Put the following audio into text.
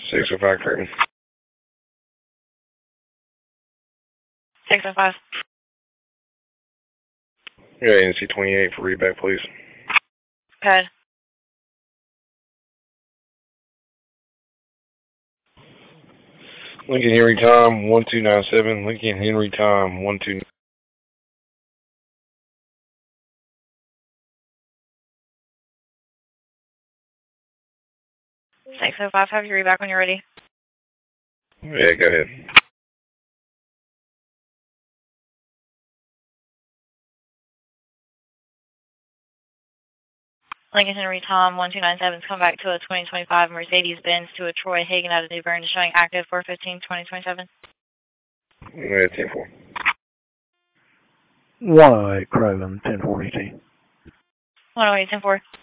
605 Curtin. 605. Yeah, NC 28 for readback, please. Okay. Lincoln Henry Tom 1297. Lincoln Henry Tom 12. 605. Have you read back when you're ready. Yeah, go ahead. Lincoln Henry Tom 1297 come back to a 2025 Mercedes-Benz to a Troy Hagan out of New Bern showing active 4/15/2027. Yeah, 10-4. 108 Craven 1042. 108 10-4.